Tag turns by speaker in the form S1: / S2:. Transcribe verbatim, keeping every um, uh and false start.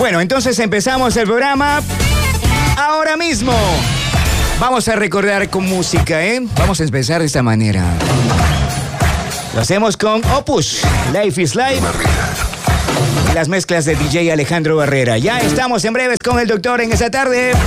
S1: Bueno, entonces empezamos el programa ahora mismo. Vamos a recordar con música, ¿eh? Vamos a empezar de esta manera. Lo hacemos con Opus, Life is Life. Las mezclas de D J Alejandro Barrera. Ya estamos en breves con el doctor en esta tarde.